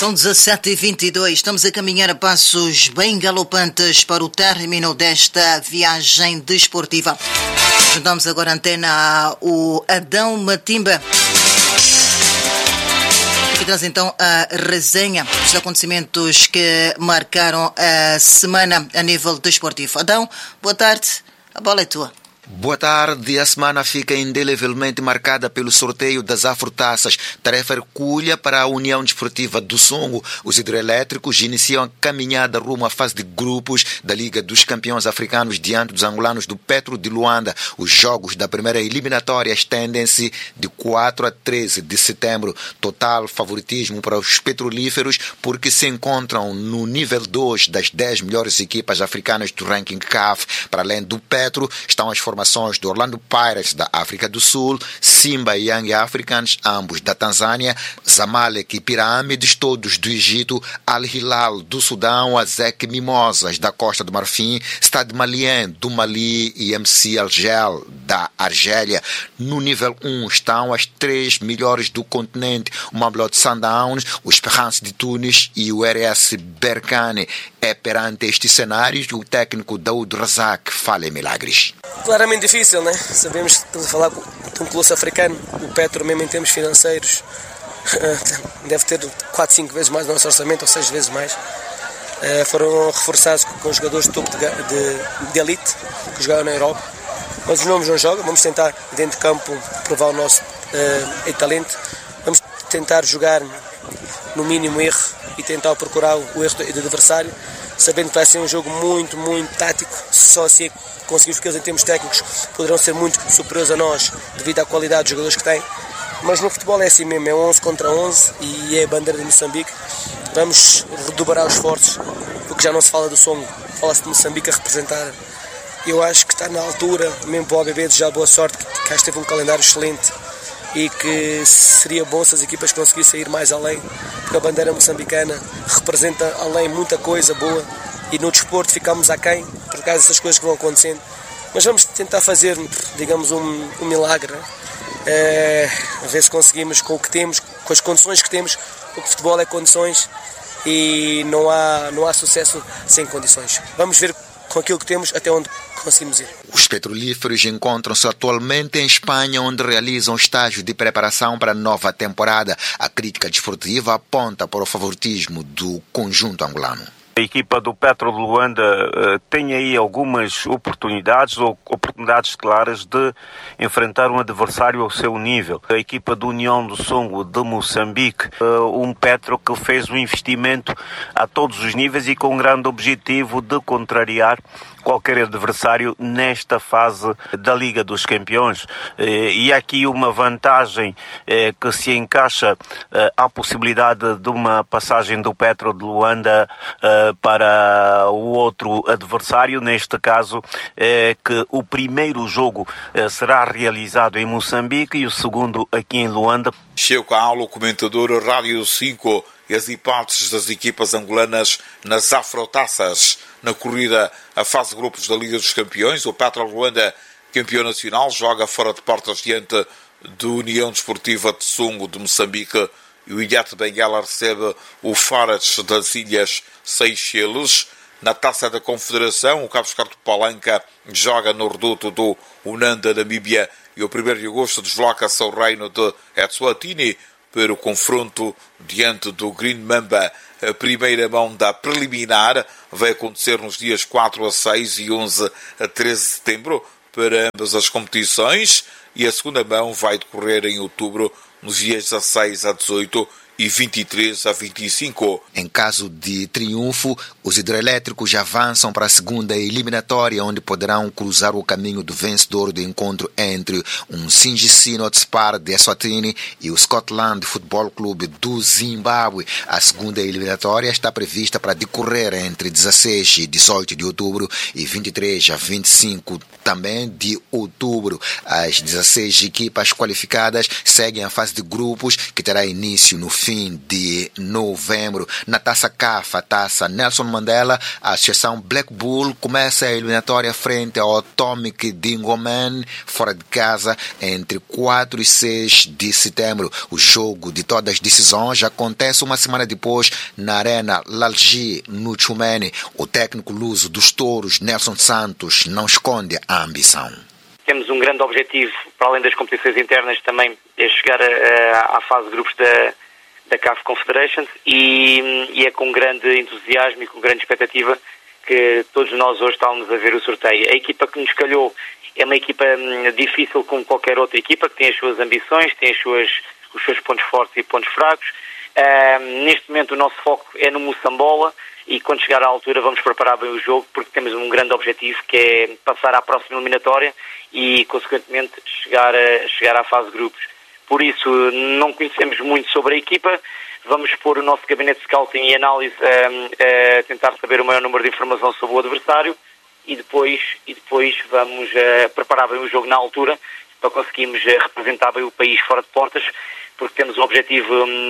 São 17h22, estamos a caminhar a passos bem galopantes para o término desta viagem desportiva. Juntamos agora a antena o Adão Matimba, que traz então a resenha dos acontecimentos que marcaram a semana a nível desportivo. Adão, boa tarde, a bola é tua. Boa tarde. A semana fica indelevelmente marcada pelo sorteio das Afrotaças. Tarefa hercúlea para a União Desportiva do Songo. Os hidroelétricos iniciam a caminhada rumo à fase de grupos da Liga dos Campeões Africanos diante dos angolanos do Petro de Luanda. Os jogos da primeira eliminatória estendem-se de 4 a 13 de setembro. Total favoritismo para os petrolíferos porque se encontram no nível 2 das 10 melhores equipas africanas do ranking CAF. Para além do Petro, estão as formações do Orlando Pirates da África do Sul, Simba e Young Africans, ambos da Tanzânia, Zamalek e Pirâmides, todos do Egito, Al Hilal do Sudão, Azek Mimosas da Costa do Marfim, Stade Malien do Mali e MC Algel da Argélia. No nível 1 estão as 3 melhores do continente, o Mamelodi Sundowns, o Esperance de Tunis e o RS Berkane. É perante este cenário que o técnico Daoud Razak fala em milagres. Claramente difícil, né? Sabemos que estamos a falar de um colosso africano. O Petro, mesmo em termos financeiros, deve ter 4, 5 vezes mais o nosso orçamento, ou 6 vezes mais. Foram reforçados com jogadores de topo de elite, que jogaram na Europa. Mas os nomes não jogam. Vamos tentar, dentro de campo, provar o nosso talento. Vamos tentar jogar no mínimo erro e tentar procurar o erro do adversário, sabendo que vai ser um jogo muito, muito tático. Só assim é que conseguimos, porque eles em termos técnicos poderão ser muito superiores a nós devido à qualidade dos jogadores que têm. Mas no futebol é assim mesmo, é 11 contra 11 e é a bandeira de Moçambique. Vamos redobrar os esforços, porque já não se fala do Songo, fala-se de Moçambique a representar. Eu acho que está na altura, mesmo para o ABB, desejar boa sorte, que acho que teve um calendário excelente e que seria bom se as equipas conseguissem ir mais além, porque a bandeira moçambicana representa além muita coisa boa e no desporto ficamos aquém por causa dessas coisas que vão acontecendo. Mas vamos tentar fazer, digamos, um milagre, a ver se conseguimos com o que temos, com as condições que temos, porque o futebol é condições e não há sucesso sem condições. Vamos ver com aquilo que temos até onde conseguimos ir. Os petrolíferos encontram-se atualmente em Espanha, onde realizam estágio de preparação para a nova temporada. A crítica desportiva aponta para o favoritismo do conjunto angolano. A equipa do Petro de Luanda tem aí algumas oportunidades claras de enfrentar um adversário ao seu nível. A equipa do União do Songo de Moçambique, um Petro que fez um investimento a todos os níveis e com um grande objetivo de contrariar qualquer adversário nesta fase da Liga dos Campeões. E há aqui uma vantagem que se encaixa à possibilidade de uma passagem do Petro de Luanda para o outro adversário. Neste caso, que o primeiro jogo será realizado em Moçambique e o segundo aqui em Luanda. Chego à aula o comentador Rádio 5 e as hipóteses das equipas angolanas nas Afrotaças. Na corrida à fase de grupos da Liga dos Campeões, o Petro de Luanda, campeão nacional, joga fora de portas diante da União Desportiva de Songo de Moçambique e o Ilhete Benguela recebe o Farates das Ilhas Seychelles. Na Taça da Confederação, o Cabo Escarto Palanca joga no reduto do Unanda, Namíbia, e o 1º de agosto desloca-se ao reino de Eswatini para o confronto diante do Green Mamba. A primeira mão da preliminar vai acontecer nos dias 4 a 6 e 11 a 13 de setembro para ambas as competições, e a segunda mão vai decorrer em outubro nos dias 16 a 18 e 23 a 25. Em caso de triunfo, os hidroelétricos avançam para a segunda eliminatória, onde poderão cruzar o caminho do vencedor do encontro entre um Singishino Hotspur de Eswatini e o Scotland Football Club do Zimbábue. A segunda eliminatória está prevista para decorrer entre 16 e 18 de outubro e 23 a 25 também de outubro. As 16 equipas qualificadas seguem a fase de grupos, que terá início no fim de novembro. Na Taça CAF, a Taça Nelson Mandela, a Associação Black Bull começa a eliminatória frente ao Atomic de Ngomane, fora de casa, entre 4 e 6 de setembro. O jogo de todas as decisões acontece uma semana depois na Arena Lalji, no Tchumene. O técnico luso dos touros, Nelson Santos, não esconde a ambição. Temos um grande objetivo, para além das competições internas, também é chegar à fase de grupos da CAF Confederations e é com grande entusiasmo e com grande expectativa que todos nós hoje estamos a ver o sorteio. A equipa que nos calhou é uma equipa difícil como qualquer outra equipa, que tem as suas ambições, tem os seus pontos fortes e pontos fracos. Neste momento o nosso foco é no Moçambola e quando chegar à altura vamos preparar bem o jogo, porque temos um grande objetivo, que é passar à próxima eliminatória e consequentemente chegar à fase de grupos. Por isso não conhecemos muito sobre a equipa, vamos pôr o nosso gabinete de scouting e análise a tentar saber o maior número de informação sobre o adversário e depois vamos preparar bem o jogo na altura para conseguirmos representar bem o país fora de portas, porque temos o objetivo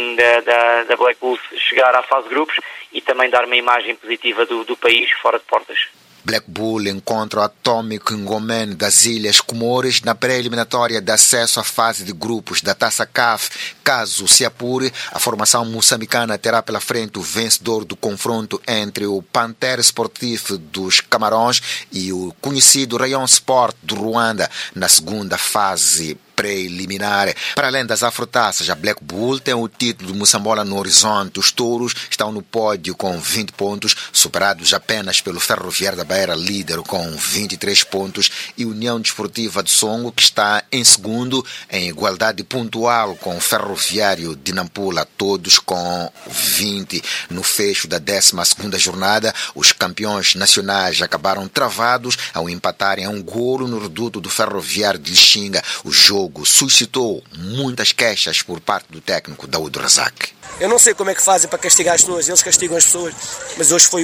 da Black Bulls chegar à fase de grupos e também dar uma imagem positiva do país fora de portas. Black Bull encontra o Atomic Ngomane das Ilhas Comores na pré-eliminatória de acesso à fase de grupos da Taça CAF. Caso se apure, a formação moçambicana terá pela frente o vencedor do confronto entre o Pantera Sportif dos Camarões e o conhecido Rayon Sport do Ruanda na segunda fase preliminar. Para além das afrotaças, a Black Bull tem o título de Moçambola no horizonte. Os touros estão no pódio com 20 pontos, superados apenas pelo Ferroviário da Beira, líder com 23 pontos, e União Desportiva de Songo, que está em segundo, em igualdade pontual com o Ferroviário de Nampula, todos com 20. No fecho da 12ª jornada, os campeões nacionais acabaram travados ao empatarem a um golo no reduto do Ferroviário de Lixinga. O jogo suscitou muitas queixas por parte do técnico Daoud Razak. Eu não sei como é que fazem para castigar as pessoas, eles castigam as pessoas, mas hoje foi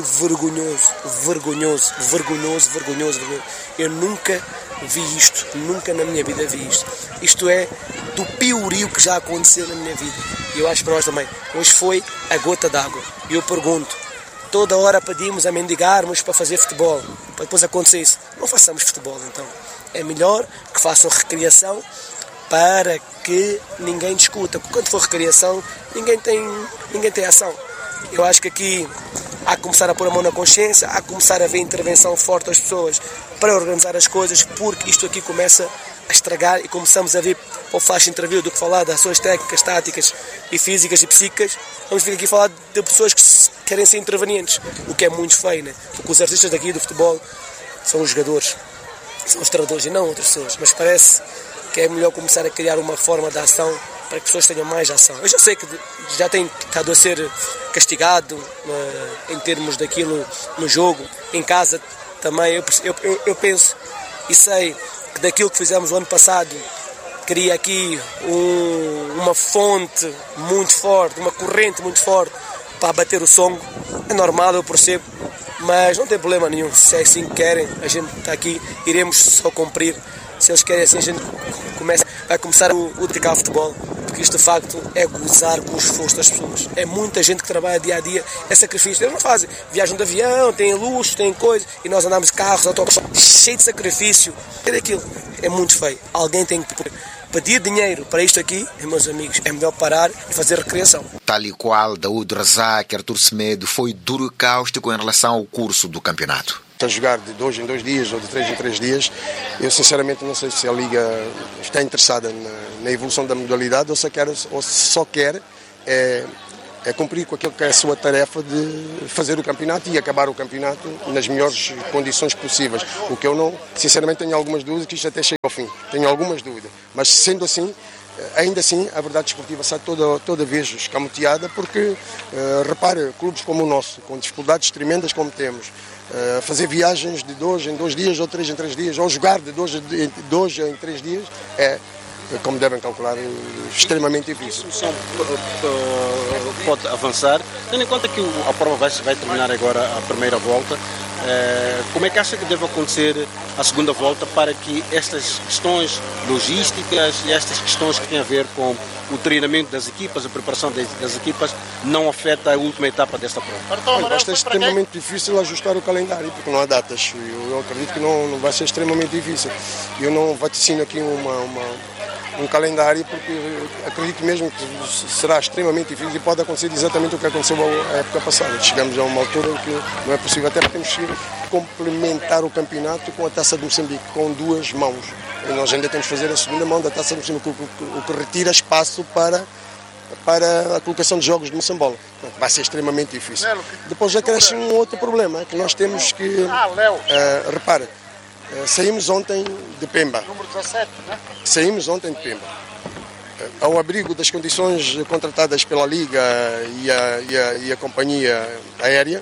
vergonhoso. Eu nunca vi isto, nunca na minha vida vi isto. Isto é do piorio que já aconteceu na minha vida. E eu acho para nós também. Hoje foi a gota d'água. E eu pergunto, toda hora pedimos a mendigarmos para fazer futebol, para depois acontecer isso. Não façamos futebol então. É melhor que façam recriação para que ninguém discuta, porque quando for recriação ninguém tem ação. Eu acho que aqui há que começar a pôr a mão na consciência, há que começar a haver intervenção forte das pessoas para organizar as coisas, porque isto aqui começa a estragar e começamos a ver o flash interview do que falar das suas técnicas, táticas e físicas e psíquicas. Vamos vir aqui falar de pessoas que querem ser intervenientes, o que é muito feio, né? Porque os artistas daqui do futebol são os jogadores, são os treinadores e não outras pessoas, mas parece que é melhor começar a criar uma forma de ação para que as pessoas tenham mais ação. Eu já sei que já tem estado a ser castigado em termos daquilo no jogo, em casa também. Eu penso e sei que daquilo que fizemos o ano passado, cria aqui uma fonte muito forte, uma corrente muito forte para bater o Songo. É normal, eu percebo, mas não tem problema nenhum. Se é assim que querem, a gente está aqui, iremos só cumprir. Se eles querem assim, a gente vai começar o praticar futebol, porque isto de facto é gozar com o esforço das pessoas. É muita gente que trabalha dia a dia, é sacrifício. Eles não fazem, viajam de avião, têm luxo, têm coisas, e nós andamos de carros, autocarros, cheio de sacrifício. É daquilo, é muito feio. Alguém tem que pedir dinheiro para isto aqui, meus amigos, é melhor parar e fazer recreação. Tal e qual Daoud Razak, Artur Semedo, foi duro e cáustico em relação ao curso do campeonato. A jogar de 2 em 2 dias ou de 3 em 3 dias, eu sinceramente não sei se a Liga está interessada na evolução da modalidade ou só quer cumprir com aquilo que é a sua tarefa de fazer o campeonato e acabar o campeonato nas melhores condições possíveis. O que eu não, sinceramente, tenho algumas dúvidas, que isto até chega ao fim. Tenho algumas dúvidas, mas sendo assim, ainda assim, a verdade desportiva sai toda vez escamoteada, porque, repare, clubes como o nosso, com dificuldades tremendas como temos, fazer viagens de 2 em 2 dias ou 3 em 3 dias, ou jogar de 2 em 3 dias, é, como devem calcular, extremamente difícil. A solução pode avançar, tendo em conta que a prova vai terminar agora a primeira volta. Como é que acha que deve acontecer a segunda volta para que estas questões logísticas e estas questões que têm a ver com o treinamento das equipas, a preparação das equipas, não afeta a última etapa desta prova? Vai ser extremamente difícil ajustar o calendário, porque não há datas. Eu acredito que não vai ser extremamente difícil. Eu não vaticino aqui um calendário, porque acredito mesmo que será extremamente difícil e pode acontecer exatamente o que aconteceu a época passada. Chegamos a uma altura em que não é possível, até porque temos que complementar o campeonato com a Taça de Moçambique, com 2 mãos. E nós ainda temos que fazer a segunda mão da Taça de Moçambique, o que retira espaço para a colocação de jogos de Moçambola. Vai ser extremamente difícil. Depois acresce um outro problema, que nós temos que... repara, saímos ontem de Pemba. Número 17, né? Saímos ontem de Pemba. Ao abrigo das condições contratadas pela Liga e a companhia aérea,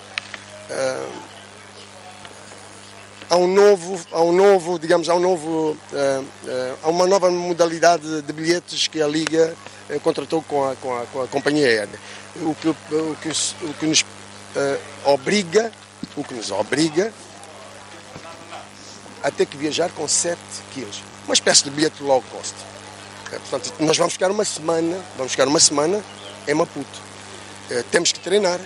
há uma nova modalidade de bilhetes que a Liga contratou com a companhia aérea. O que nos obriga a ter que viajar com 7 quilos. Uma espécie de bilhete low cost. Portanto, nós vamos ficar uma semana em Maputo. Temos que treinar.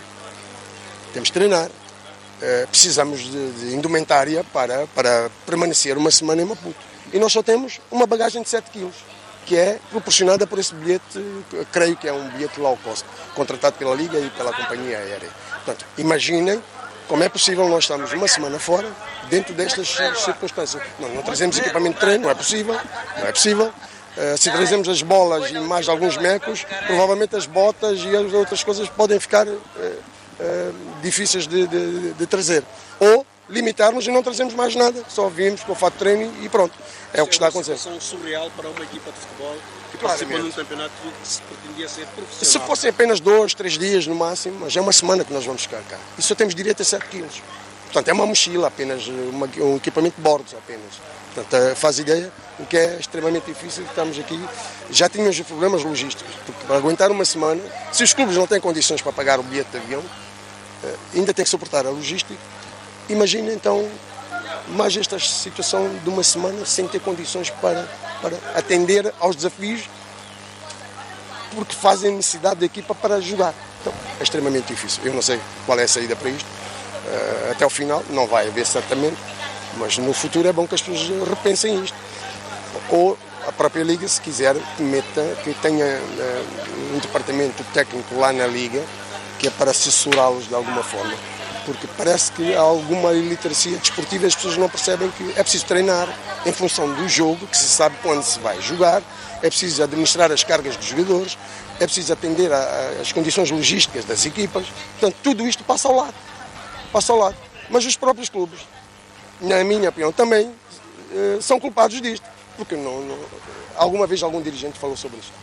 Precisamos de indumentária para permanecer uma semana em Maputo. E nós só temos uma bagagem de 7 quilos, que é proporcionada por esse bilhete, creio que é um bilhete low cost, contratado pela Liga e pela companhia aérea. Portanto, imaginem como é possível nós estarmos uma semana fora, dentro destas circunstâncias. Não trazemos equipamento de treino, não é possível. Se trazemos as bolas e mais alguns mecos, provavelmente as botas e as outras coisas podem ficar difíceis de trazer. Ou limitarmos e não trazemos mais nada, só viemos com o fato de treino e pronto. É o que está a acontecer. É uma situação surreal para uma equipa de futebol que participa num campeonato que se pretendia ser profissional. Se fossem apenas 2, 3 dias no máximo, mas é uma semana que nós vamos ficar cá. E só temos direito a 7 quilos. Portanto, é uma mochila apenas, um equipamento de bordos apenas. Portanto, faz ideia o que é extremamente difícil. Estamos aqui, já tínhamos problemas logísticos, porque para aguentar uma semana, se os clubes não têm condições para pagar o bilhete de avião, ainda tem que suportar a logística. Imagina então mais esta situação de uma semana sem ter condições para atender aos desafios, porque fazem necessidade da equipa para jogar. Então, é extremamente difícil. Eu não sei qual é a saída para isto. Até o final não vai haver certamente, mas no futuro é bom que as pessoas repensem isto. Ou a própria Liga, se quiser, que tenha um departamento técnico lá na Liga, que é para assessorá-los de alguma forma. Porque parece que há alguma iliteracia desportiva, as pessoas não percebem que é preciso treinar em função do jogo, que se sabe quando se vai jogar, é preciso administrar as cargas dos jogadores, é preciso atender às condições logísticas das equipas. Portanto, tudo isto passa ao lado. Mas os próprios clubes, na minha opinião, também são culpados disto. Porque alguma vez algum dirigente falou sobre isto.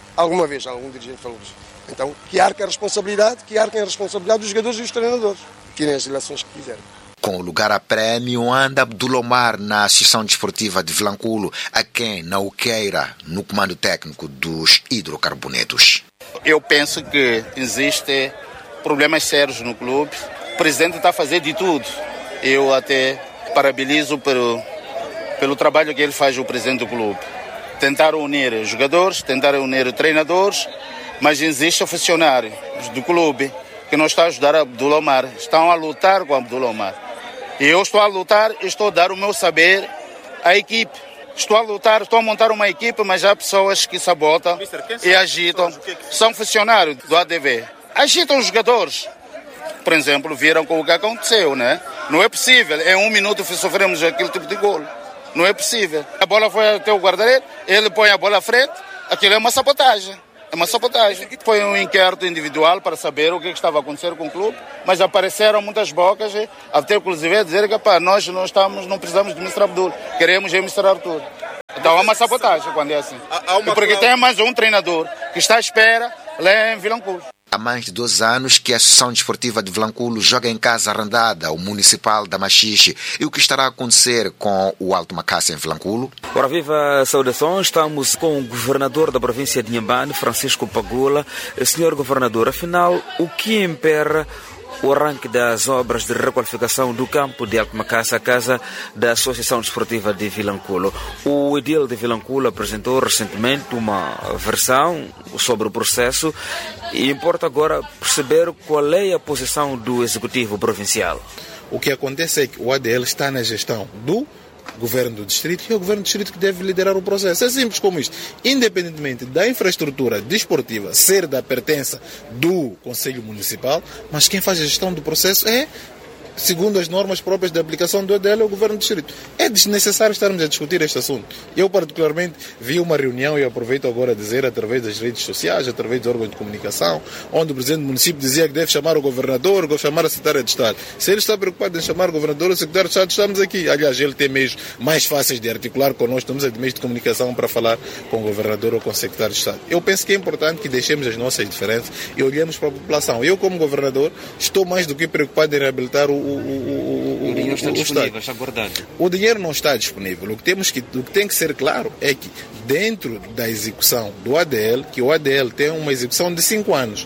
Então, que arquem a responsabilidade dos jogadores e dos treinadores. Tirem as eleições que quiserem. Com o lugar a prémio, anda Abdulomar na Associação Desportiva de Vilanculo, a quem não o queira no comando técnico dos hidrocarbonetos. Eu penso que existem problemas sérios no clube. O presidente está a fazer de tudo. Eu até parabenizo pelo trabalho que ele faz, o presidente do clube. Tentar unir jogadores, tentar unir treinadores, mas existem funcionários do clube que não estão a ajudar Abdulomar, estão a lutar com Abdulomar. E eu estou a lutar, estou a dar o meu saber à equipe. Estou a lutar, estou a montar uma equipe, mas há pessoas que sabotam e agitam. São funcionários do ADV. Agitam os jogadores. Por exemplo, viram com o que aconteceu, né? Não é possível. Em 1 minuto sofremos aquele tipo de golo. Não é possível. A bola foi até o guarda-redes, ele põe a bola à frente, aquilo é uma sabotagem. Foi um inquérito individual para saber o que estava acontecendo com o clube, mas apareceram muitas bocas, até inclusive dizer que nós não precisamos de Mr. Abdul, queremos misturar tudo. Então é uma sabotagem quando é assim. Porque tem mais um treinador que está à espera lá em Vilanculo. Há mais de 2 anos que a Associação Desportiva de Vilanculo joga em casa arrendada, o Municipal da Machixe. E o que estará a acontecer com o Alto Macaça em Vilanculo? Ora, viva saudações, estamos com o governador da província de Inhambane, Francisco Pagula. Senhor governador, afinal, o que impera o arranque das obras de requalificação do campo de Alto-Macaça, a casa da Associação Desportiva de Vilanculo. O edil de Vilanculo apresentou recentemente uma versão sobre o processo e importa agora perceber qual é a posição do Executivo Provincial. O que acontece é que o ADL está na gestão do Governo do Distrito e é o Governo do Distrito que deve liderar o processo. É simples como isto. Independentemente da infraestrutura desportiva ser da pertença do Conselho Municipal, mas quem faz a gestão do processo é, segundo as normas próprias da aplicação do ADL, é o Governo do Distrito. É desnecessário estarmos a discutir este assunto. Eu, particularmente, vi uma reunião, e aproveito agora a dizer, através das redes sociais, através dos órgãos de comunicação, onde o Presidente do Município dizia que deve chamar o Governador, chamar a Secretária de Estado. Se ele está preocupado em chamar o Governador ou o Secretário de Estado, estamos aqui. Aliás, ele tem meios mais fáceis de articular connosco, estamos a meios de comunicação para falar com o Governador ou com o Secretário de Estado. Eu penso que é importante que deixemos as nossas diferenças e olhemos para a população. Eu, como Governador, estou mais do que preocupado em reabilitar o dinheiro está disponível, está guardado. O dinheiro não está disponível. O que tem que ser claro é que dentro da execução do ADL, que o ADL tem uma execução de 5 anos.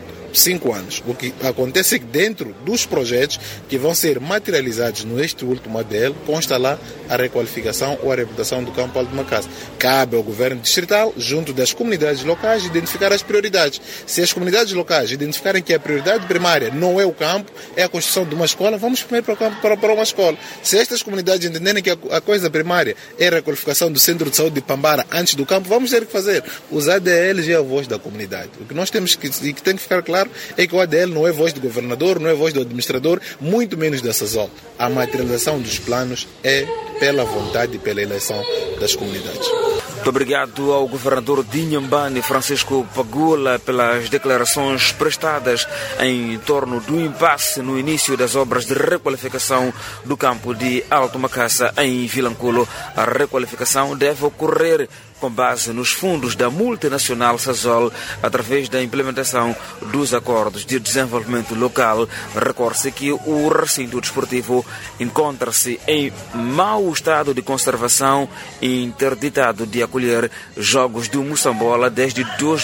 5 anos. O que acontece é que dentro dos projetos que vão ser materializados neste último ADL, consta lá a requalificação ou a reabilitação do campo Alto-Macaça. Cabe ao Governo Distrital, junto das comunidades locais, identificar as prioridades. Se as comunidades locais identificarem que a prioridade primária não é o campo, é a construção de uma escola, vamos primeiro para o campo para uma escola. Se estas comunidades entenderem que a coisa primária é a requalificação do Centro de Saúde de Pambara antes do campo, vamos ter que fazer. Os ADLs é a voz da comunidade. O que nós temos que tem que ficar claro é que o ADL não é voz do governador, não é voz do administrador, muito menos da SASOL. A materialização dos planos é pela vontade e pela eleição das comunidades. Muito obrigado ao governador de Inhambane, Francisco Pagula, pelas declarações prestadas em torno do impasse no início das obras de requalificação do campo de Alto-Macaça em Vilanculo. A requalificação deve ocorrer com base nos fundos da multinacional SASOL, através da implementação dos acordos de desenvolvimento local. Recorde-se que o recinto desportivo encontra-se em mau estado de conservação e interditado de acolher jogos do Moçambola desde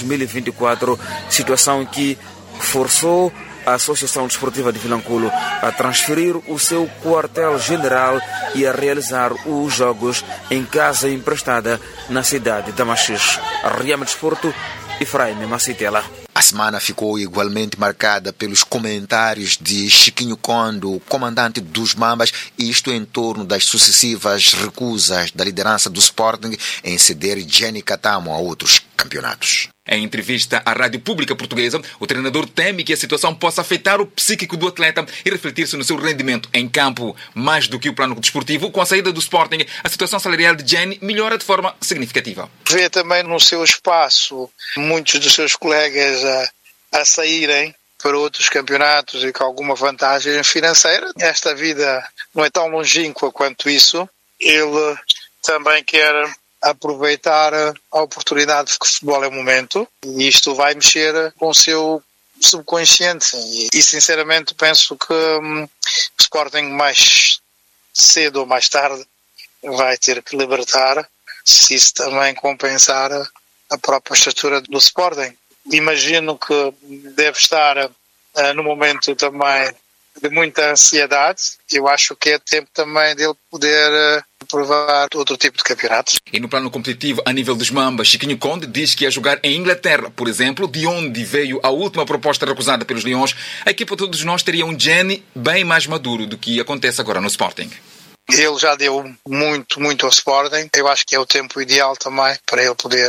2024, situação que forçou a Associação Desportiva de Vilanculo a transferir o seu quartel-general e a realizar os jogos em casa emprestada na cidade de Machixe. Riama Desporto, Efraim Macitela. A semana ficou igualmente marcada pelos comentários de Chiquinho Conde, o comandante dos Mambas, isto em torno das sucessivas recusas da liderança do Sporting em ceder Jenny Catamo a outros campeonatos. Em entrevista à Rádio Pública Portuguesa, o treinador teme que a situação possa afetar o psíquico do atleta e refletir-se no seu rendimento em campo. Mais do que o plano desportivo, com a saída do Sporting, a situação salarial de Jenny melhora de forma significativa. Vê também no seu espaço muitos dos seus colegas a saírem para outros campeonatos e com alguma vantagem financeira. Esta vida não é tão longínqua quanto isso. Ele também quer aproveitar a oportunidade que o futebol é o momento, e isto vai mexer com o seu subconsciente e sinceramente penso que o Sporting mais cedo ou mais tarde vai ter que libertar, se isso também compensar a própria estrutura do Sporting. Imagino que deve estar no momento também de muita ansiedade. Eu acho que é tempo também dele poder provar outro tipo de campeonatos. E no plano competitivo, a nível dos Mambas, Chiquinho Conde diz que ia jogar em Inglaterra, por exemplo, de onde veio a última proposta recusada pelos Leões. A equipa de todos nós teria um Jenny bem mais maduro do que acontece agora no Sporting. Ele já deu muito ao Sporting. Eu acho que é o tempo ideal também para ele poder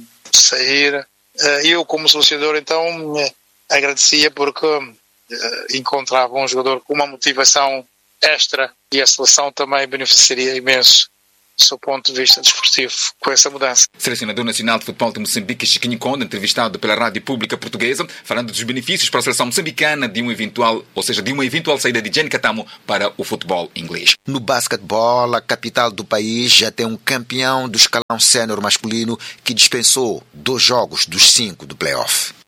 sair. Eu, como selecionador, então, agradecia porque encontrava um jogador com uma motivação extra e a seleção também beneficiaria imenso do seu ponto de vista desportivo com essa mudança. Selecionador nacional de futebol de Moçambique, Chiquinho Conde, entrevistado pela Rádio Pública Portuguesa, falando dos benefícios para a seleção moçambicana de uma eventual saída de Jenny Catamo para o futebol inglês. No basquetebol, a capital do país já tem um campeão do escalão sénior masculino que dispensou 2 jogos dos 5 do play-off.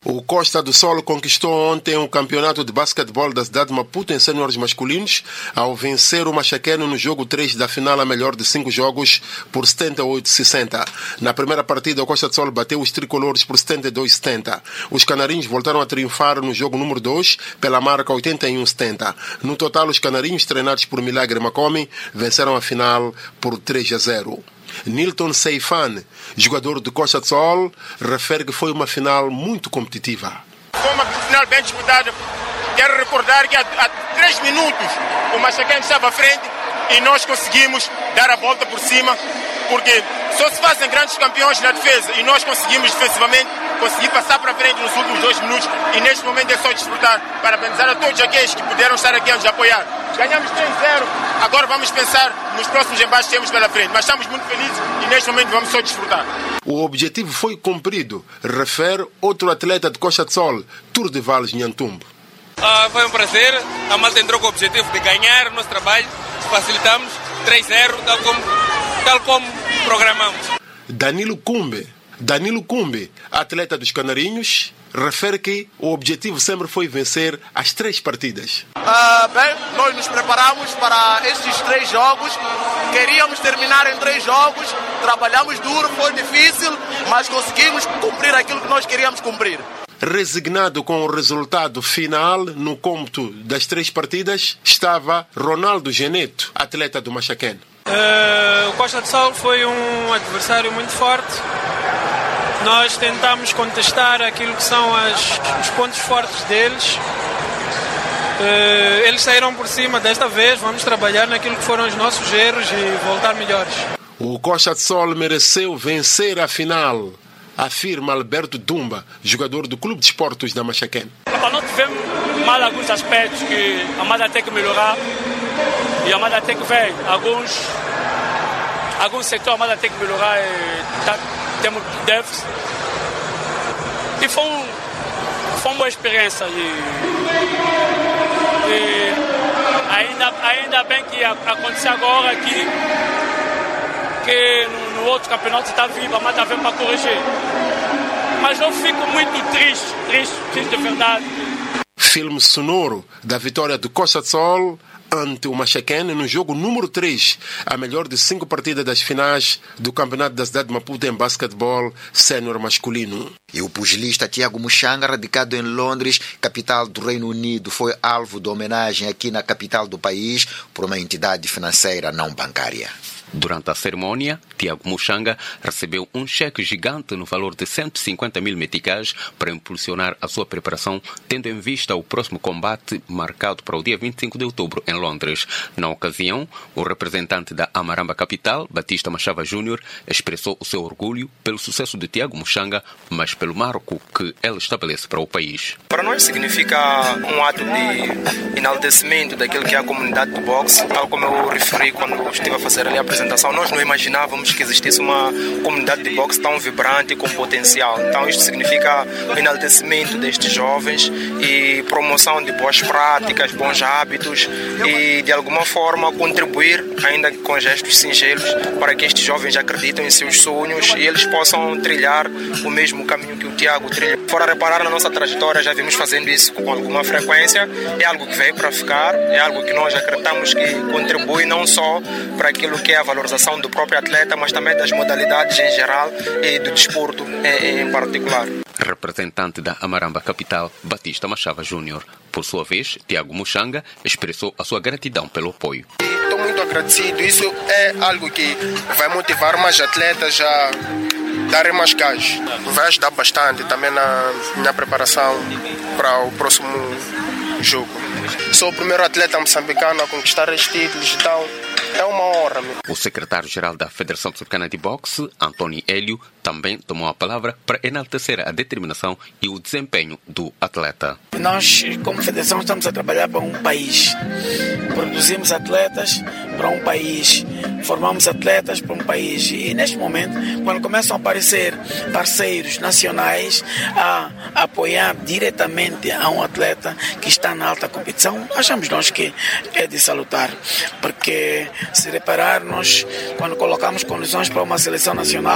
O Costa do Sol conquistou ontem o campeonato de basquetebol da cidade de Maputo em séniores masculinos ao vencer o Machaqueno no jogo 3 da final a melhor de 5 jogos por 78-60. Na primeira partida, o Costa do Sol bateu os tricolores por 72-70. Os canarinhos voltaram a triunfar no jogo número 2 pela marca 81-70. No total, os canarinhos, treinados por Milagre Macome, venceram a final por 3-0. Nilton Seifan, jogador do Costa do Sol, refere que foi uma final muito competitiva. Foi uma final bem disputada. Quero recordar que há 3 minutos o Machaqueno estava à frente e nós conseguimos dar a volta por cima, porque só se fazem grandes campeões na defesa e nós conseguimos defensivamente conseguir passar para frente nos últimos 2 minutos e neste momento é só desfrutar. Parabenizar a todos aqueles que puderam estar aqui a nos apoiar. Ganhamos 3-0, agora vamos pensar nos próximos embates que temos pela frente, mas estamos muito felizes e neste momento vamos só desfrutar. O objetivo foi cumprido, refere outro atleta de Costa do Sol, Tour de Vales Nhantumbo. Foi um prazer, a malta entrou com o objetivo de ganhar o nosso trabalho, facilitamos 3-0, tal como programamos. Danilo Cumbe, atleta dos Canarinhos, refere que o objetivo sempre foi vencer as 3 partidas. Bem, nós nos preparamos para estes 3 jogos, queríamos terminar em 3 jogos, trabalhamos duro, foi difícil, mas conseguimos cumprir aquilo que nós queríamos cumprir. Resignado com o resultado final no cômputo das 3 partidas, estava Ronaldo Geneto, atleta do Machaqueno. O Costa do Sol foi um adversário muito forte. Nós tentamos contestar aquilo que são os pontos fortes deles. Eles saíram por cima desta vez, vamos trabalhar naquilo que foram os nossos erros e voltar melhores. O Costa do Sol mereceu vencer a final, afirma Alberto Dumba, jogador do Clube de Esportes da Machaqueno. Nós tivemos mal alguns aspectos que a Mada tem que melhorar e a Mada tem que ver alguns setores a Mada tem que melhorar temos déficit. E foi uma boa experiência e ainda bem que aconteceu agora que no outro campeonato está vivo, a Mata vem para corrigir. Mas eu fico muito triste de verdade. Filme sonoro da vitória do Costa do Sol ante o Machaqueno no jogo número 3, a melhor de 5 partidas das finais do Campeonato da cidade de Maputo em basquetebol sénior masculino. E o pugilista Tiago Muxanga, radicado em Londres, capital do Reino Unido, foi alvo de homenagem aqui na capital do país por uma entidade financeira não bancária. Durante a cerimônia, Tiago Muxanga recebeu um cheque gigante no valor de 150 mil meticais para impulsionar a sua preparação, tendo em vista o próximo combate marcado para o dia 25 de outubro em Londres. Na ocasião, o representante da Amaramba Capital, Batista Machava Júnior, expressou o seu orgulho pelo sucesso de Tiago Muxanga, mas pelo marco que ele estabelece para o país. Para nós significa um ato de enaltecimento daquilo que é a comunidade do boxe, tal como eu referi quando estive a fazer ali a apresentação. Nós não imaginávamos que existisse uma comunidade de boxe tão vibrante e com potencial. Então isto significa o enaltecimento destes jovens e promoção de boas práticas, bons hábitos e de alguma forma contribuir, ainda com gestos singelos, para que estes jovens acreditem em seus sonhos e eles possam trilhar o mesmo caminho que o Tiago trilha. Fora reparar na nossa trajetória, já vimos fazendo isso com alguma frequência, é algo que veio para ficar, é algo que nós acreditamos que contribui não só para aquilo que é a valorização do próprio atleta, mas também das modalidades em geral e do desporto em particular. Representante da Amaramba Capital, Batista Machava Júnior. Por sua vez, Tiago Muxanga expressou a sua gratidão pelo apoio. Estou muito agradecido, isso é algo que vai motivar mais atletas a darem mais gás. Vai ajudar bastante também na preparação para o próximo jogo. Sou o primeiro atleta moçambicano a conquistar estes títulos, então é uma honra. O secretário-geral da Federação Sul-Africana de Boxe, António Hélio, também tomou a palavra para enaltecer a determinação e o desempenho do atleta. Nós, como federação, estamos a trabalhar para um país. Produzimos atletas para um país, formamos atletas para um país. E neste momento, quando começam a aparecer parceiros nacionais a apoiar diretamente a um atleta que está na alta competição, achamos nós que é de salutar. Porque, se reparar, nós, quando colocamos condições para uma seleção nacional,